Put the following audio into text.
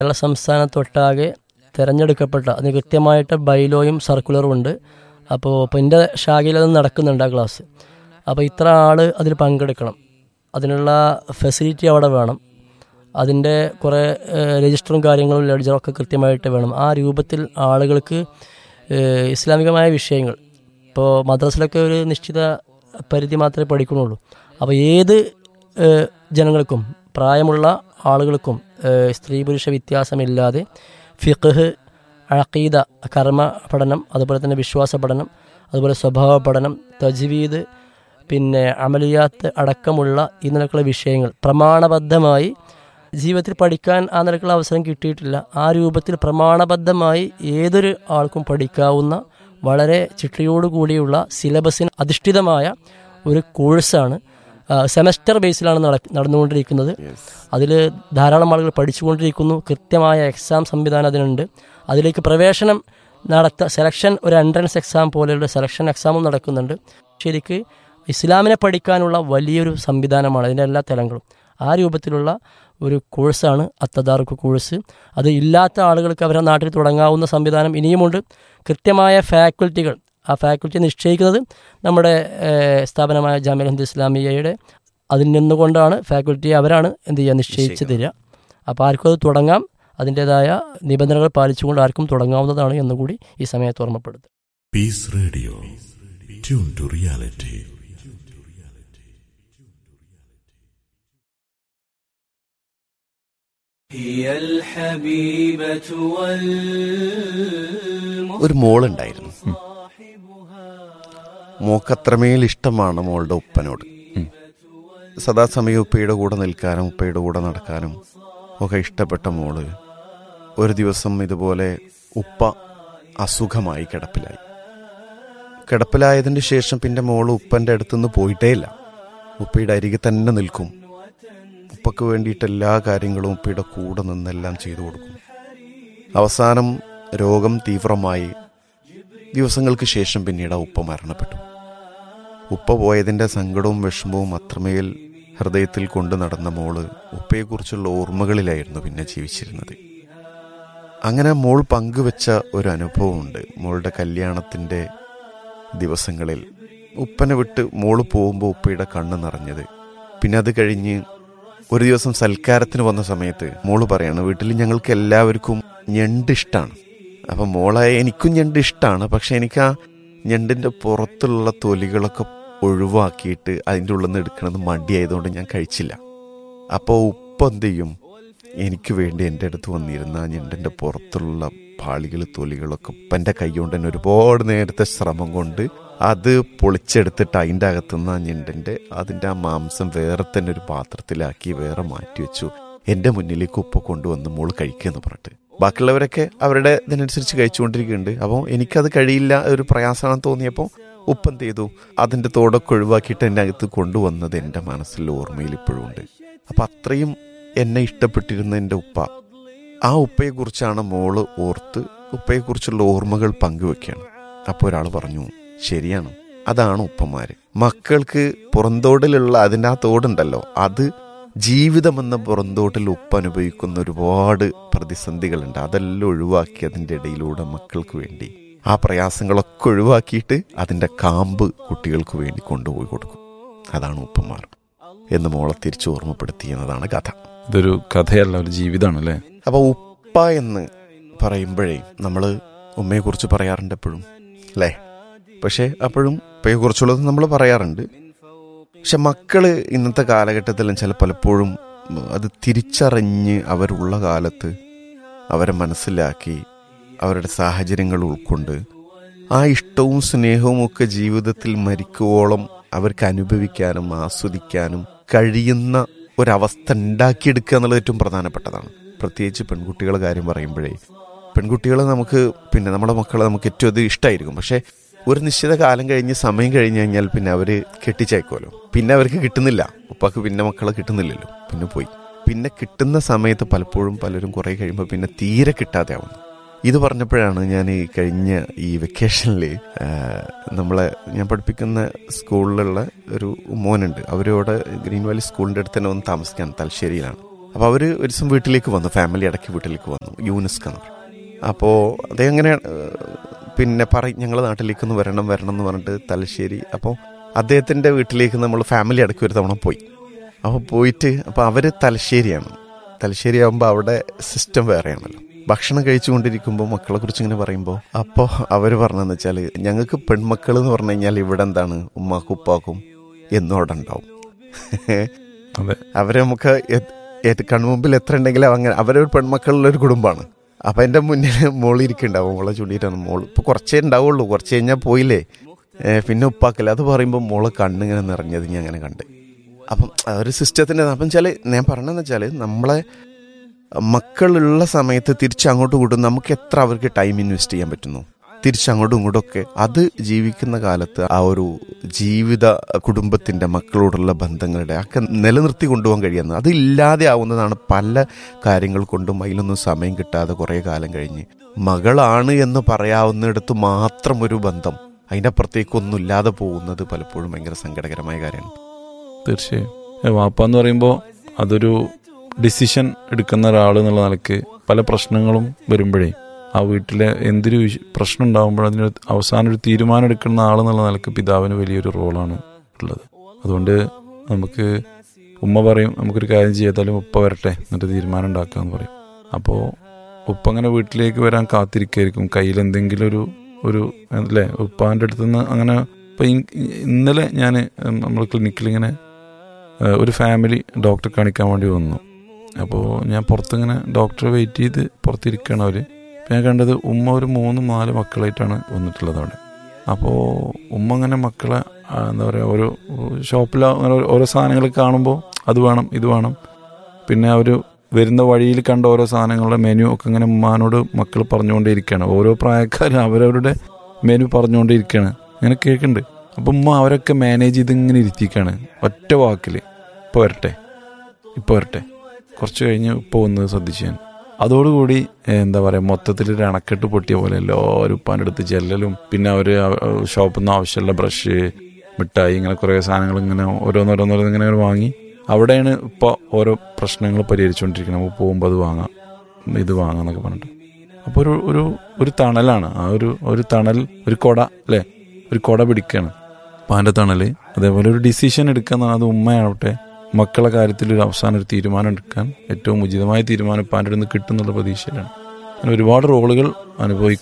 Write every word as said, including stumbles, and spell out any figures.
കേരള സംസ്ഥാനത്തൊട്ടാകെ തിരഞ്ഞെടുക്കപ്പെട്ട അതിന് കൃത്യമായിട്ട് ബൈലോയും സർക്കുലറും ഉണ്ട്. അപ്പോൾ ഇപ്പോൾ എൻ്റെ ശാഖയിൽ അത് നടക്കുന്നുണ്ട് ആ ക്ലാസ്. അപ്പോൾ ഇത്ര ആൾ അതിൽ പങ്കെടുക്കണം, അതിനുള്ള ഫെസിലിറ്റി അവിടെ വേണം, അതിൻ്റെ കുറേ രജിസ്റ്ററും കാര്യങ്ങളും ലെഡ്ജറും ഒക്കെ കൃത്യമായിട്ട് വേണം. ആ രൂപത്തിൽ ആളുകൾക്ക് ഇസ്ലാമികമായ വിഷയങ്ങൾ, ഇപ്പോൾ മദ്രസയിലൊക്കെ ഒരു നിശ്ചിത പരിധി മാത്രമേ പഠിക്കുന്നുള്ളൂ. അപ്പോൾ ഏത് ജനങ്ങൾക്കും പ്രായമുള്ള ആളുകൾക്കും സ്ത്രീ പുരുഷ വ്യത്യാസമില്ലാതെ ഫിഖ്ഹ്, അഖീദ, കർമ്മ പഠനം, അതുപോലെ തന്നെ വിശ്വാസ പഠനം, അതുപോലെ സ്വഭാവ പഠനം, തജ്വീദ്, പിന്നെ അമലിയാത്ത് അടക്കമുള്ള ഈ നിലക്കുള്ള വിഷയങ്ങൾ പ്രമാണബദ്ധമായി ജീവിതത്തിൽ പഠിക്കാൻ ആ നിലക്കുള്ള അവസരം കിട്ടിയിട്ടില്ല. ആ രൂപത്തിൽ പ്രമാണബദ്ധമായി ഏതൊരു ആൾക്കും പഠിക്കാവുന്ന വളരെ ചിട്ടയോടുകൂടിയുള്ള സിലബസിന് അധിഷ്ഠിതമായ ഒരു കോഴ്സാണ്. സെമസ്റ്റർ ബേസിലാണ് നട നടന്നുകൊണ്ടിരിക്കുന്നത്. അതിൽ ധാരാളം ആളുകൾ പഠിച്ചുകൊണ്ടിരിക്കുന്നു. കൃത്യമായ എക്സാം സംവിധാനം അതിനുണ്ട്. അതിലേക്ക് പ്രവേശനം നടത്ത സെലക്ഷൻ ഒരു എൻട്രൻസ് എക്സാം പോലെയുള്ള സെലക്ഷൻ എക്സാമും നടക്കുന്നുണ്ട്. ശരിക്ക് ഇസ്ലാമിനെ പഠിക്കാനുള്ള വലിയൊരു സംവിധാനമാണ് അതിൻ്റെ എല്ലാ തലങ്ങളും. ആ രൂപത്തിലുള്ള ഒരു കോഴ്സാണ് അത്തദാറുക്ക് കോഴ്സ്. അത് ഇല്ലാത്ത ആളുകൾക്ക് അവരുടെ നാട്ടിൽ തുടങ്ങാവുന്ന സംവിധാനം ഇനിയുമുണ്ട്. കൃത്യമായ ഫാക്കൽറ്റികൾ, ആ ഫാക്കൽറ്റി നിശ്ചയിക്കുന്നത് നമ്മുടെ സ്ഥാപനമായ ജാമിഅ ഹിന്ദ് ഇസ്ലാമിയയുടെ അതിൽ നിന്നുകൊണ്ടാണ് ഫാക്കൽറ്റിയെ അവരാണ് എന്ത് ചെയ്യുക നിശ്ചയിച്ച് തരിക. അപ്പോൾ ആർക്കും അത് തുടങ്ങാം. അതിൻ്റെതായ നിബന്ധനകൾ പാലിച്ചുകൊണ്ട് ആർക്കും തുടങ്ങാവുന്നതാണ് എന്നുകൂടി ഈ സമയത്ത് ഓർമ്മപ്പെടുത്തുക. Piece radio, tune to reality. ഒരു മോളുണ്ടായിരുന്നു. മോക്കത്രമേൽ ഇഷ്ടമാണ് മോളുടെ ഉപ്പനോട്. സദാസമയം ഉപ്പയുടെ കൂടെ നിൽക്കാനും ഉപ്പയുടെ കൂടെ നടക്കാനും ഒക്കെ ഇഷ്ടപ്പെട്ട മോള് ഒരു ദിവസം ഇതുപോലെ ഉപ്പ അസുഖമായി കിടപ്പിലായി. കിടപ്പിലായതിന് ശേഷം പിന്നെ മോള് ഉപ്പൻ്റെ അടുത്തുനിന്ന് പോയിട്ടേ ഇല്ല. ഉപ്പയുടെ അരികെ തന്നെ നിൽക്കും. ഉപ്പക്ക് വേണ്ടിയിട്ട് എല്ലാ കാര്യങ്ങളും ഉപ്പയുടെ കൂടെ നിന്നെല്ലാം ചെയ്തു കൊടുക്കും. അവസാനം രോഗം തീവ്രമായി. ദിവസങ്ങൾക്ക് ശേഷം പിന്നീട് ഉപ്പ മരണപ്പെട്ടു. ഉപ്പ പോയതിൻ്റെ സങ്കടവും വിഷമവും അത്രമേൽ ഹൃദയത്തിൽ കൊണ്ടു നടന്ന മോള് ഉപ്പയെക്കുറിച്ചുള്ള ഓർമ്മകളിലായിരുന്നു പിന്നെ ജീവിച്ചിരുന്നത്. അങ്ങനെ മോൾ പങ്കുവെച്ച ഒരു അനുഭവമുണ്ട്. മോളുടെ കല്യാണത്തിൻ്റെ ദിവസങ്ങളിൽ ഉപ്പനെ വിട്ട് മോള് പോകുമ്പോൾ ഉപ്പയുടെ കണ്ണ് നിറഞ്ഞത്. പിന്നെ അത് കഴിഞ്ഞ് ഒരു ദിവസം സൽക്കാരത്തിന് വന്ന സമയത്ത് മോള് പറയാണ്, വീട്ടിൽ ഞങ്ങൾക്ക് എല്ലാവർക്കും ഞണ്ട് ഇഷ്ടമാണ്. അപ്പം മോളായ എനിക്കും ഞണ്ട് ഇഷ്ടമാണ്. പക്ഷെ എനിക്ക് ആ ഞണ്ടിൻ്റെ പുറത്തുള്ള തൊലികളൊക്കെ ഒഴിവാക്കിയിട്ട് അതിൻ്റെ ഉള്ളിൽ നിന്ന് എടുക്കണത് മടിയായതുകൊണ്ട് ഞാൻ കഴിച്ചില്ല. അപ്പോൾ ഉപ്പ എന്ത് ചെയ്യും, എനിക്ക് വേണ്ടി എൻ്റെ അടുത്ത് വന്നിരുന്ന ആ ഞണ്ടിൻ്റെ പുറത്തുള്ള പാളികൾ തൊലികളൊക്കെ ഉപ്പൻ്റെ കൈ കൊണ്ട് തന്നെ ഒരുപാട് നേരത്തെ ശ്രമം കൊണ്ട് അത് പൊളിച്ചെടുത്തിട്ട് അതിൻ്റെ അകത്തുനിന്ന് ആ ഞണ്ടിൻ്റെ അതിൻ്റെ ആ മാംസം വേറെ തന്നെ ഒരു പാത്രത്തിലാക്കി വേറെ മാറ്റി വെച്ചു. എൻ്റെ മുന്നിലേക്ക് ഉപ്പ കൊണ്ടുവന്ന് മോള് കഴിക്കുമെന്ന് പറഞ്ഞിട്ട്. ബാക്കിയുള്ളവരൊക്കെ അവരുടെ ഇതിനനുസരിച്ച് കഴിച്ചുകൊണ്ടിരിക്കുന്നുണ്ട്. അപ്പോൾ എനിക്കത് കഴിയില്ല, ഒരു പ്രയാസമാണെന്ന് തോന്നിയപ്പോൾ ഉപ്പ എന്ത് ചെയ്തു, അതിൻ്റെ തോടൊക്കെ ഒഴിവാക്കിയിട്ട് എൻ്റെ അകത്ത് കൊണ്ടുവന്നത് എൻ്റെ മനസ്സിൽ ഓർമ്മയിൽ ഇപ്പോഴും ഉണ്ട്. അപ്പം അത്രയും എന്നെ ഇഷ്ടപ്പെട്ടിരുന്ന എൻ്റെ ഉപ്പ, ആ ഉപ്പയെക്കുറിച്ചാണ് മോള് ഓർത്ത് ഉപ്പയെക്കുറിച്ചുള്ള ഓർമ്മകൾ പങ്കുവെക്കുകയാണ്. അപ്പോൾ ഒരാൾ പറഞ്ഞു, ശരിയാണ്, അതാണ് ഉപ്പമാര്. മക്കൾക്ക് പുറന്തോടിലുള്ള അതിൻ്റെ ആ തോടുണ്ടല്ലോ, അത് ജീവിതമെന്ന പുറന്തോട്ടിൽ ഉപ്പ അനുഭവിക്കുന്ന ഒരുപാട് പ്രതിസന്ധികളുണ്ട്. അതെല്ലാം ഒഴിവാക്കി അതിൻ്റെ ഇടയിലൂടെ മക്കൾക്ക് വേണ്ടി ആ പ്രയാസങ്ങളൊക്കെ ഒഴിവാക്കിയിട്ട് അതിൻ്റെ കാമ്പ് കുട്ടികൾക്ക് വേണ്ടി കൊണ്ടുപോയി കൊടുക്കും. അതാണ് ഉപ്പമാർ എന്ന് മോളെ തിരിച്ചു ഓർമ്മപ്പെടുത്തിയെന്നതാണ് കഥ. ഇതൊരു കഥയല്ല, ഒരു ജീവിതമാണല്ലേ. അപ്പോൾ ഉപ്പ എന്ന് പറയുമ്പോഴേ നമ്മൾ ഉമ്മയെക്കുറിച്ച് പറയാറുണ്ട് എപ്പോഴും, അല്ലേ? പക്ഷേ അപ്പോഴും ഉപ്പയെക്കുറിച്ചുള്ളത് നമ്മൾ പറയാറുണ്ട്. പക്ഷെ മക്കൾ ഇന്നത്തെ കാലഘട്ടത്തിലും ചില പലപ്പോഴും അത് തിരിച്ചറിഞ്ഞ് അവരുള്ള കാലത്ത് അവരെ മനസ്സിലാക്കി അവരുടെ സാഹചര്യങ്ങൾ ഉൾക്കൊണ്ട് ആ ഇഷ്ടവും സ്നേഹവും ഒക്കെ ജീവിതത്തിൽ മരിക്കുവോളം അവർക്ക് അനുഭവിക്കാനും ആസ്വദിക്കാനും കഴിയുന്ന ഒരവസ്ഥ ഉണ്ടാക്കിയെടുക്കുക എന്നുള്ളത് ഏറ്റവും പ്രധാനപ്പെട്ടതാണ്. പ്രത്യേകിച്ച് പെൺകുട്ടികളുടെ കാര്യം പറയുമ്പോഴേ, പെൺകുട്ടികളെ നമുക്ക് പിന്നെ നമ്മുടെ മക്കളെ നമുക്ക് ഏറ്റവും അത് ഇഷ്ടമായിരിക്കും. പക്ഷേ ഒരു നിശ്ചിത കാലം കഴിഞ്ഞ് സമയം കഴിഞ്ഞ് കഴിഞ്ഞാൽ പിന്നെ അവർ കെട്ടിച്ചയക്കുമല്ലോ. പിന്നെ അവർക്ക് കിട്ടുന്നില്ല, ഉപ്പാക്ക് പിന്നെ മക്കളെ കിട്ടുന്നില്ലല്ലോ, പിന്നെ പോയി. പിന്നെ കിട്ടുന്ന സമയത്ത് പലപ്പോഴും പലരും കുറേ കഴിയുമ്പോൾ പിന്നെ തീരെ കിട്ടാതെ ആവുന്നു. ഇത് പറഞ്ഞപ്പോഴാണ് ഞാൻ ഈ കഴിഞ്ഞ ഈ വെക്കേഷനിൽ നമ്മളെ ഞാൻ പഠിപ്പിക്കുന്ന സ്കൂളിലുള്ള ഒരു മോനുണ്ട്. അവരോട് ഗ്രീൻ വാലി സ്കൂളിൻ്റെ അടുത്ത് തന്നെ ഒന്ന് താമസിക്കാൻ തലശ്ശേരിയിലാണ്. അപ്പോൾ അവർ ഒരു ദിവസം വീട്ടിലേക്ക് വന്നു, ഫാമിലി അടക്കി വീട്ടിലേക്ക് വന്നു, യൂനിസ്ക് എന്ന് പറയും. അപ്പോൾ അദ്ദേഹം എങ്ങനെ പിന്നെ പറയും ഞങ്ങളുടെ നാട്ടിലേക്കൊന്ന് വരണം വരണം എന്ന് പറഞ്ഞിട്ട് തലശ്ശേരി. അപ്പോൾ അദ്ദേഹത്തിൻ്റെ വീട്ടിലേക്ക് നമ്മൾ ഫാമിലി അടക്കി ഒരു തവണ പോയി. അപ്പോൾ പോയിട്ട് അപ്പോൾ അവർ തലശ്ശേരിയാണ്. തലശ്ശേരി ആകുമ്പോൾ അവിടെ സിസ്റ്റം വേറെയാണല്ലോ. ഭക്ഷണം കഴിച്ചുകൊണ്ടിരിക്കുമ്പോൾ മക്കളെ കുറിച്ച് ഇങ്ങനെ പറയുമ്പോൾ അപ്പോൾ അവർ പറഞ്ഞതെന്ന് വെച്ചാൽ ഞങ്ങൾക്ക് പെൺമക്കൾ എന്ന് പറഞ്ഞു കഴിഞ്ഞാൽ ഇവിടെ എന്താണ് ഉമ്മാക്കും ഉപ്പാക്കും എന്നും അവിടെ ഉണ്ടാവും. അവരെ നമുക്ക് കൺമുമ്പിൽ എത്ര ഉണ്ടെങ്കിലും അങ്ങനെ അവരൊരു പെൺമക്കളുള്ളൊരു കുടുംബമാണ്. അപ്പം എൻ്റെ മുന്നിൽ മോളിരിക്കുന്നുണ്ടാവും, മോളെ ചൂണ്ടിയിട്ടാണ്. മോൾ ഇപ്പോൾ കുറച്ചേ ഉണ്ടാവുള്ളൂ, കുറച്ച് കഴിഞ്ഞാൽ പോയില്ലേ, പിന്നെ ഉപ്പാക്കല്ല. അത് പറയുമ്പോൾ മോളെ കണ്ണിങ്ങനെ നിറഞ്ഞത് ഞാൻ അങ്ങനെ കണ്ട്. അപ്പം ഒരു സിസ്റ്റത്തിൻ്റെ അപ്പം വെച്ചാൽ ഞാൻ പറഞ്ഞതെന്ന് വെച്ചാൽ നമ്മളെ മക്കളുള്ള സമയത്ത് തിരിച്ചങ്ങോട്ടും ഇങ്ങോട്ടും നമുക്ക് എത്ര അവർക്ക് ടൈം ഇൻവെസ്റ്റ് ചെയ്യാൻ പറ്റുന്നു, തിരിച്ചങ്ങോട്ടും ഇങ്ങോട്ടൊക്കെ അത് ജീവിക്കുന്ന കാലത്ത് ആ ഒരു ജീവിത കുടുംബത്തിൻ്റെ മക്കളോടുള്ള ബന്ധങ്ങളുടെ ഒക്കെ നിലനിർത്തി കൊണ്ടുപോകാൻ കഴിയുന്നത്. അത് ഇല്ലാതെ ആവുന്നതാണ് പല കാര്യങ്ങൾ കൊണ്ടും. അതിലൊന്നും സമയം കിട്ടാതെ കുറേ കാലം കഴിഞ്ഞ് മകളാണ് എന്ന് പറയാവുന്നിടത്ത് മാത്രം ഒരു ബന്ധം, അതിൻ്റെ അപ്പുറത്തേക്കൊന്നും ഇല്ലാതെ പോകുന്നത് പലപ്പോഴും ഭയങ്കര സങ്കടകരമായ കാര്യമാണ്. തീർച്ചയായും വാപ്പ എന്ന് പറയുമ്പോൾ അതൊരു ഡിസിഷൻ എടുക്കുന്ന ഒരാൾ എന്നുള്ള നിലക്ക് പല പ്രശ്നങ്ങളും വരുമ്പോഴേ ആ വീട്ടിലെ എന്തൊരു പ്രശ്നം ഉണ്ടാകുമ്പോഴും അതിന് അവസാനം ഒരു തീരുമാനം എടുക്കുന്ന ആളെന്നുള്ള നിലക്ക് പിതാവിന് വലിയൊരു റോളാണ് ഉള്ളത്. അതുകൊണ്ട് നമുക്ക് ഉമ്മ പറയും നമുക്കൊരു കാര്യം ചെയ്യാത്താലും ഉപ്പ വരട്ടെ എന്നിട്ട് തീരുമാനം ഉണ്ടാക്കാമെന്ന് പറയും. അപ്പോൾ ഉപ്പ അങ്ങനെ വീട്ടിലേക്ക് വരാൻ കാത്തിരിക്കായിരിക്കും, കയ്യിൽ എന്തെങ്കിലും ഒരു ഒരു അല്ലേ ഉപ്പാൻ്റെ അടുത്ത് നിന്ന്. അങ്ങനെ ഇപ്പം ഇന്നലെ ഞാൻ നമ്മൾ ക്ലിനിക്കിൽ ഇങ്ങനെ ഒരു ഫാമിലി ഡോക്ടറെ കാണിക്കാൻ വേണ്ടി വന്നു. അപ്പോൾ ഞാൻ പുറത്തിങ്ങനെ ഡോക്ടറെ വെയിറ്റ് ചെയ്ത് പുറത്തിരിക്കുകയാണ് അവർ. അപ്പോൾ ഞാൻ കണ്ടത് ഉമ്മ ഒരു മൂന്ന് നാല് മക്കളായിട്ടാണ് വന്നിട്ടുള്ളത് അവിടെ. അപ്പോൾ ഉമ്മ അങ്ങനെ മക്കളെ എന്താ പറയുക ഓരോ ഷോപ്പിൽ അങ്ങനെ ഓരോ സാധനങ്ങൾ കാണുമ്പോൾ അത് വേണം ഇത് വേണം, പിന്നെ അവർ വരുന്ന വഴിയിൽ കണ്ട ഓരോ സാധനങ്ങളുടെ മെനു ഒക്കെ ഇങ്ങനെ ഉമ്മാനോട് മക്കൾ പറഞ്ഞുകൊണ്ടേ ഇരിക്കുകയാണ്. ഓരോ പ്രായക്കാരും അവരവരുടെ മെനു പറഞ്ഞുകൊണ്ടേ ഇരിക്കുകയാണ്, അങ്ങനെ കേൾക്കുന്നുണ്ട്. അപ്പം ഉമ്മ അവരൊക്കെ മാനേജ് ചെയ്ത് ഇങ്ങനെ ഇരുത്തിക്കാണ് ഒറ്റ വാക്കിൽ, ഇപ്പോൾ വരട്ടെ ഇപ്പോൾ വരട്ടെ. കുറച്ച് കഴിഞ്ഞ് ഇപ്പോൾ വന്ന് ശ്രദ്ധിച്ചു ഞാൻ. അതോടുകൂടി എന്താ പറയുക മൊത്തത്തിലൊരു അണക്കെട്ട് പൊട്ടിയ പോലെ എല്ലാവരും ഉപ്പാൻ്റെ അടുത്ത് ചെല്ലലും, പിന്നെ അവർ ഷോപ്പിൽ നിന്ന് ആവശ്യമുള്ള ബ്രഷ്, മിഠായി, ഇങ്ങനെ കുറേ സാധനങ്ങൾ ഇങ്ങനെ ഓരോന്നോരോന്നോരോന്ന് ഇങ്ങനെ വാങ്ങി അവിടെയാണ് ഇപ്പോൾ ഓരോ പ്രശ്നങ്ങൾ പരിഹരിച്ചുകൊണ്ടിരിക്കുന്നത്. നമുക്ക് പോകുമ്പോൾ അത് വാങ്ങാം ഇത് വാങ്ങാം എന്നൊക്കെ പറഞ്ഞിട്ട്. അപ്പോൾ ഒരു ഒരു ഒരു തണലാണ് ആ ഒരു ഒരു തണൽ, ഒരു കൊട അല്ലേ, ഒരു കൊട പിടിക്കുകയാണ് ഉപ്പാൻ്റെ തണൽ. അതേപോലെ ഒരു ഡിസിഷൻ എടുക്കുക, അത് ഉമ്മയാവട്ടെ മക്കളെ കാര്യത്തിൽ ഒരു അവസാനം ഒരു തീരുമാനം എടുക്കാൻ ഏറ്റവും ഉചിതമായ തീരുമാനം ഉപ്പാൻ്റെ അടുത്ത് നിന്ന് കിട്ടുന്നുള്ള പ്രതീക്ഷയിലാണ്. അങ്ങനെ ഒരുപാട് റോളുകൾ അനുഭവിക്കും.